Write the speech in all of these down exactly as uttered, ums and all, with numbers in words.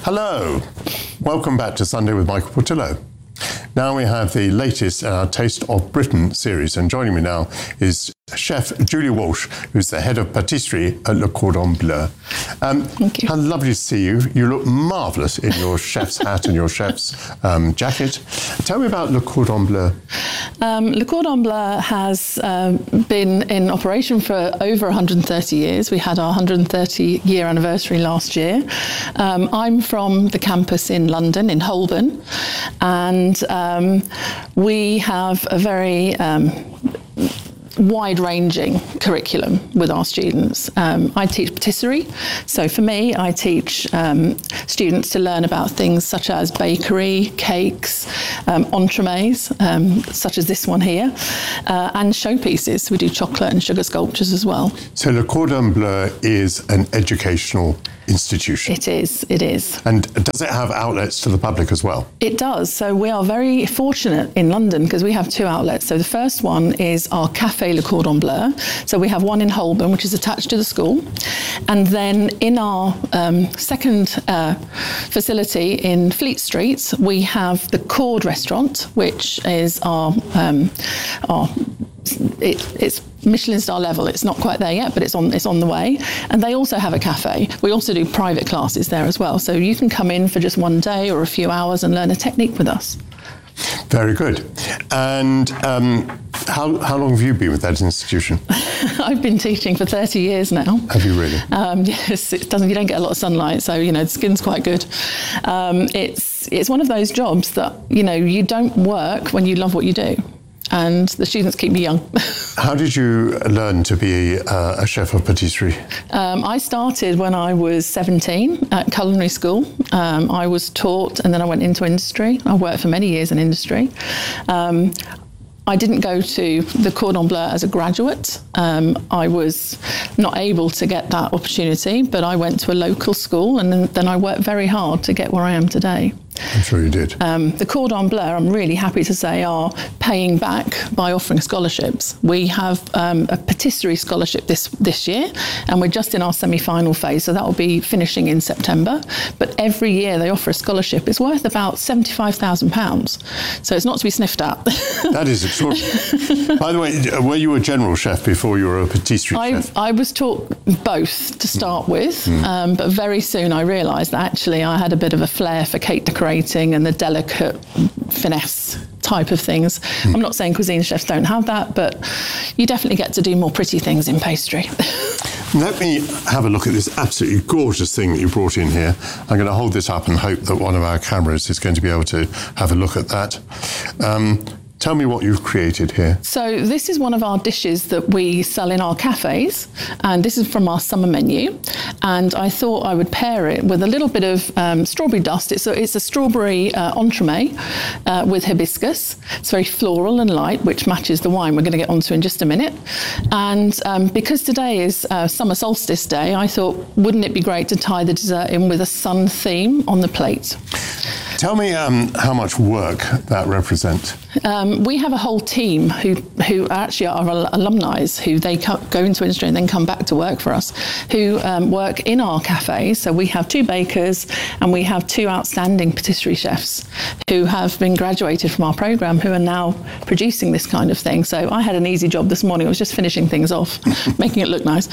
Hello, welcome back to Sunday with Michael Portillo. Now we have the latest in our Taste of Britain series, and joining me now is Chef Julie Walsh, who's the head of patisserie at Le Cordon Bleu. Um, Thank you. How lovely to see you. You look marvellous in your chef's hat and your chef's um, jacket. Tell me about Le Cordon Bleu. Um, Le Cordon Bleu has um, been in operation for over one hundred thirty years. We had our one hundred thirty year anniversary last year. Um, I'm from the campus in London, in Holborn, and um, we have a very um, wide-ranging curriculum with our students. Um, I teach patisserie, so for me, I teach um, students to learn about things such as bakery, cakes, um, entremets, um, such as this one here, uh, and showpieces. We do chocolate and sugar sculptures as well. So Le Cordon Bleu is an educational institution. It is, it is. And does it have outlets to the public as well? It does. So we are very fortunate in London because we have two outlets. So the first one is our Café Le Cordon Bleu. So we have one in Holborn, which is attached to the school. And then in our um, second uh, facility in Fleet Street, we have the Cord Restaurant, which is our, um, our It, it's Michelin star level. It's not quite there yet, but it's on it's on the way. And they also have a cafe. We also do private classes there as well. So you can come in for just one day or a few hours and learn a technique with us. Very good. And um, how how long have you been with that institution? I've been teaching for thirty years now. Have you really? Um, yes, it doesn't. You don't get a lot of sunlight, so you know the skin's quite good. Um, it's it's one of those jobs that you know you don't work when you love what you do. And the students keep me young. How did you learn to be uh, a chef of patisserie? Um, I started when I was seventeen at culinary school. Um, I was taught, and then I went into industry. I worked for many years in industry. Um, I didn't go to the Cordon Bleu as a graduate. Um, I was not able to get that opportunity, but I went to a local school, and then, then I worked very hard to get where I am today. I'm sure you did. Um, the Cordon Bleu, I'm really happy to say, are paying back by offering scholarships. We have um, a patisserie scholarship this this year, and we're just in our semi-final phase, so that will be finishing in September. But every year they offer a scholarship. It's worth about seventy-five thousand pounds, so it's not to be sniffed at. That is extraordinary. By the way, were you a general chef before you were a patisserie I, chef? I was taught both to start with, mm. um, but very soon I realised that actually I had a bit of a flair for cake decoration and the delicate finesse type of things. Mm. I'm not saying cuisine chefs don't have that, but you definitely get to do more pretty things in pastry. Let me have a look at this absolutely gorgeous thing that you brought in here. I'm going to hold this up and hope that one of our cameras is going to be able to have a look at that. Um, Tell me what you've created here. So this is one of our dishes that we sell in our cafes, and this is from our summer menu. And I thought I would pair it with a little bit of um, strawberry dust. It's a, it's a strawberry uh, entremet uh, with hibiscus. It's very floral and light, which matches the wine we're going to get onto in just a minute. And um, because today is uh, summer solstice day, I thought, wouldn't it be great to tie the dessert in with a sun theme on the plate? Tell me um, how much work that represents. Um, we have a whole team who who actually are alumni, who they co- go into industry and then come back to work for us, who um, work in our cafes. So we have two bakers and we have two outstanding patisserie chefs who have been graduated from our programme, who are now producing this kind of thing. So I had an easy job this morning. I was just finishing things off, making it look nice.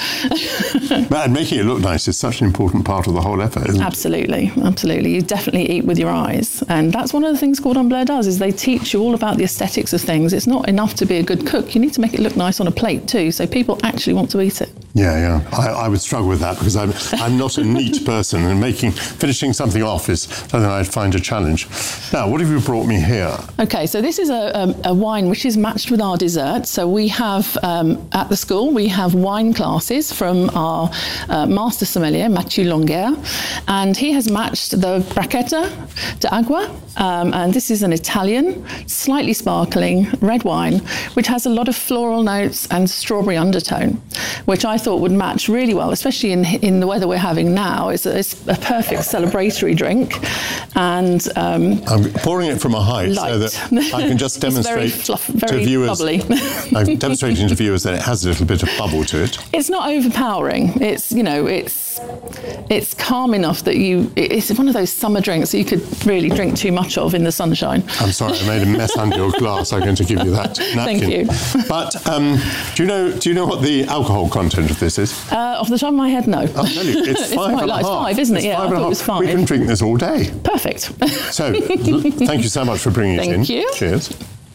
But making it look nice is such an important part of the whole effort, isn't it? Absolutely, absolutely. You definitely eat with your eyes. And that's one of the things Cordon Bleu does, is they teach you all about the aesthetics of things. It's not enough to be a good cook. You need to make it look nice on a plate too, so people actually want to eat it. Yeah, yeah. I, I would struggle with that because I'm I'm not a neat person, and making finishing something off is something I'd find a challenge. Now, what have you brought me here? Okay, so this is a, um, a wine which is matched with our dessert. So we have, um, at the school, we have wine classes from our uh, master sommelier, Mathieu Longuer, and he has matched the Bracchetta d'Agua, um, and this is an Italian, slightly sparkling red wine, which has a lot of floral notes and strawberry undertone, which I thought would match really well, especially in in the weather we're having now. It's a, it's a perfect celebratory drink. And um, I'm pouring it from a height light. so that I can just demonstrate it's very fluff, very to viewers. bubbly. I'm demonstrating to viewers that it has a little bit of bubble to it. It's not overpowering. It's, you know, it's it's calm enough that you. It's one of those summer drinks that you could really drink too much of in the sunshine. I'm sorry, I made a mess under your glass. I'm going to give you that napkin. Thank you. But um, do you know? Do you know what the alcohol content of this is? Uh, off the top of my head, no. I'll tell you, it's It's five quite and a light. It's half. five, isn't it? It's Yeah, five I and a thought it was half. five. We can drink this all day. Perfect. So, l- thank you so much for bringing it in. Thank you. Cheers.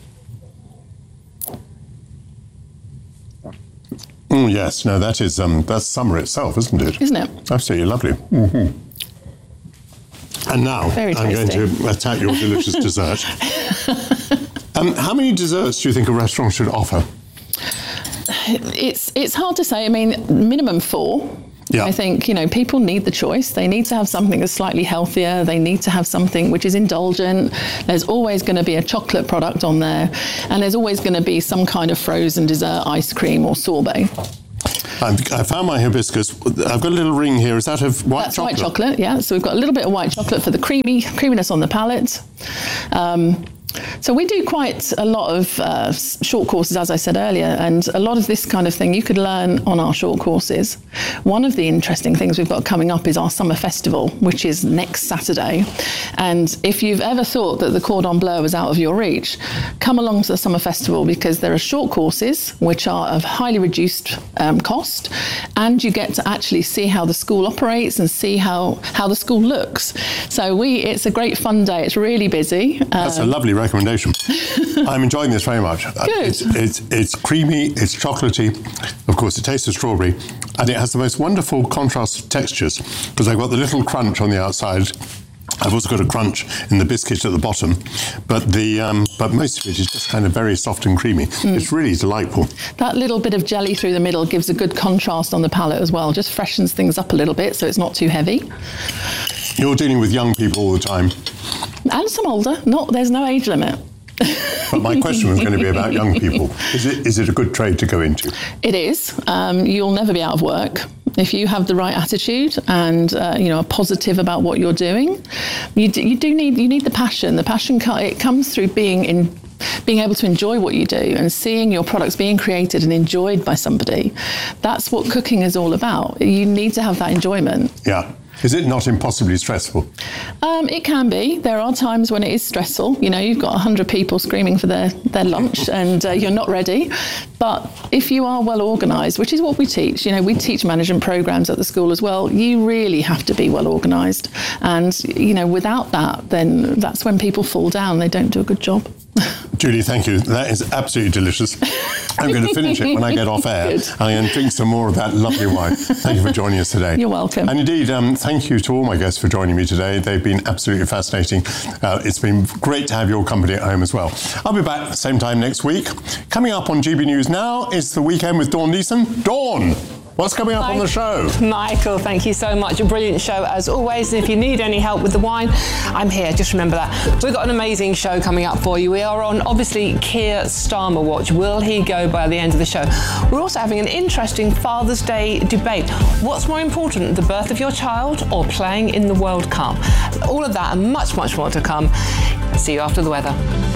Mm, yes, no, that is um, that's summer itself, isn't it? Isn't it? Absolutely lovely. Mm-hmm. And now Very I'm going tasty. to attack your delicious dessert. Um, how many desserts do you think a restaurant should offer? It's it's hard to say. I mean, minimum four. Yeah. I think, you know, people need the choice. They need to have something that's slightly healthier. They need to have something which is indulgent. There's always going to be a chocolate product on there. And there's always going to be some kind of frozen dessert, ice cream or sorbet. I've, I found my hibiscus. I've got a little ring here. Is that of white That's chocolate? white chocolate, yeah. So we've got a little bit of white chocolate for the creamy creaminess on the palate. Um, So we do quite a lot of uh, short courses, as I said earlier, and a lot of this kind of thing you could learn on our short courses. One of the interesting things we've got coming up is our summer festival, which is next Saturday. And if you've ever thought that the cordon bleu was out of your reach, come along to the summer festival, because there are short courses which are of highly reduced um, cost, and you get to actually see how the school operates and see how, how the school looks. So we, it's a great fun day. It's really busy. That's Um, a lovely recommendation. I'm enjoying this very much. Good. It's, it's, it's creamy, it's chocolatey. Of course, it tastes of strawberry. And it has the most wonderful contrast of textures, because I've got the little crunch on the outside. I've also got a crunch in the biscuit at the bottom, but the um, but most of it is just kind of very soft and creamy. Mm. It's really delightful. That little bit of jelly through the middle gives a good contrast on the palate as well. Just freshens things up a little bit, so it's not too heavy. You're dealing with young people all the time. And some older. Not, there's no age limit. But my question was going to be about young people. Is it is it a good trade to go into? It is. Um, you'll never be out of work. If you have the right attitude and uh, you know, are positive about what you're doing, you do, you do need you need the passion. The passion it comes through being in being able to enjoy what you do and seeing your products being created and enjoyed by somebody. That's what cooking is all about. You need to have that enjoyment. Yeah. Is it not impossibly stressful? Um, it can be. There are times when it is stressful. You know, you've got one hundred people screaming for their, their lunch and uh, you're not ready. But if you are well organised, which is what we teach, you know, we teach management programmes at the school as well, you really have to be well organised. And, you know, without that, then that's when people fall down. They don't do a good job. Julie, thank you. That is absolutely delicious. I'm going to finish it when I get off air. Good. I'm going to drink some more of that lovely wine. Thank you for joining us today. You're welcome. And indeed, um, thank you to all my guests for joining me today. They've been absolutely fascinating. Uh, it's been great to have your company at home as well. I'll be back same time next week. Coming up on G B News Now is The Weekend with Dawn Neeson. Dawn, what's coming up Hi. on the show? Michael, thank you so much. A brilliant show as always. And if you need any help with the wine, I'm here. Just remember that. We've got an amazing show coming up for you. We are on, obviously, Keir Starmer watch. Will he go by the end of the show? We're also having an interesting Father's Day debate. What's more important, the birth of your child or playing in the World Cup? All of that and much, much more to come. See you after the weather.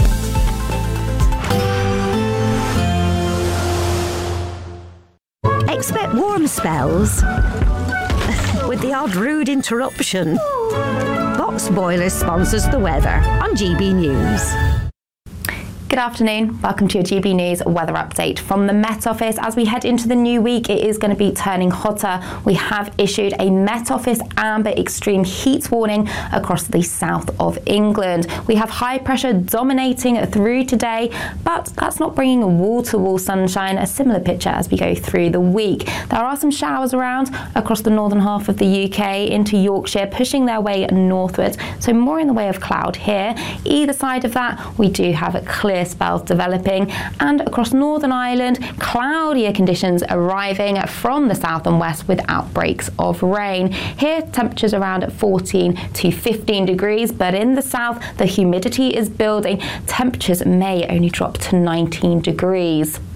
Expect warm spells with the odd rude interruption. Box Boilers sponsors the weather on G B News. Good afternoon. Welcome to your G B News weather update from the Met Office. As we head into the new week, it is going to be turning hotter. We have issued a Met Office amber extreme heat warning across the south of England. We have high pressure dominating through today, but that's not bringing wall-to-wall sunshine. A similar picture as we go through the week. There are some showers around across the northern half of the U K into Yorkshire, pushing their way northwards. So more in the way of cloud here. Either side of that, we do have a clear spells developing, and across Northern Ireland, cloudier conditions arriving from the south and west with outbreaks of rain. Here, temperatures around fourteen to fifteen degrees, but in the south, the humidity is building. Temperatures may only drop to nineteen degrees.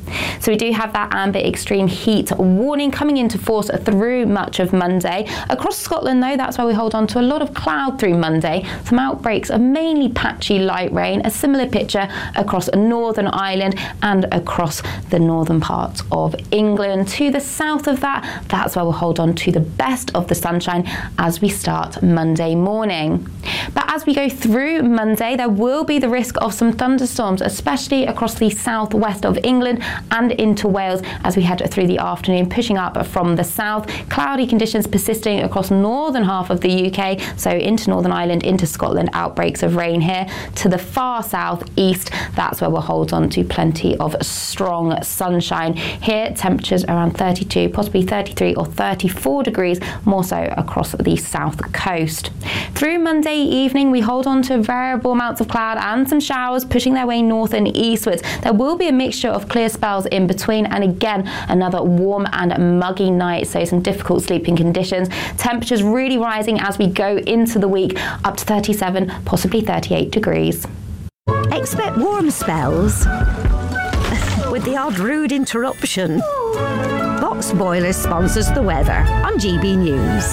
So we do have that amber extreme heat warning coming into force through much of Monday. Across Scotland though, that's why we hold on to a lot of cloud through Monday. Some outbreaks of mainly patchy light rain, a similar picture across Northern Ireland and across the northern parts of England. To the south of that, that's why we'll hold on to the best of the sunshine as we start Monday morning. But as we go through Monday, there will be the risk of some thunderstorms, especially across the southwest of England and into Wales as we head through the afternoon, pushing up from the south. Cloudy conditions persisting across northern half of the U K, so into Northern Ireland, into Scotland, outbreaks of rain here. To the far south east, that's where we'll hold on to plenty of strong sunshine. Here, temperatures around thirty-two, possibly thirty-three or thirty-four degrees, more so across the south coast. Through Monday evening, we hold on to variable amounts of cloud and some showers pushing their way north and eastwards. There will be a mixture of clear spells in between, and again, another warm and muggy night, so some difficult sleeping conditions. Temperatures really rising as we go into the week, up to thirty-seven, possibly thirty-eight degrees. Expect warm spells with the odd rude interruption. Box Boilers sponsors the weather on G B News.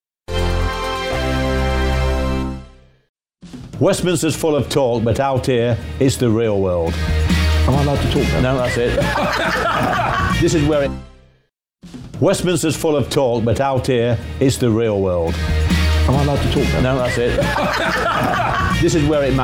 Westminster's full of talk, but out here, it's the real world. Am I allowed to talk now? No, that's it. This is where it... Westminster's full of talk, but out here, it's the real world. Am I allowed to talk now? No, that's it. This is where it matters.